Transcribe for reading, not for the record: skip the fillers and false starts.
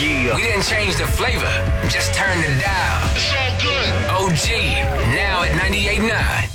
Yeah. We didn't change the flavor, just turn the dial. It's all good. OG, now at 98.9.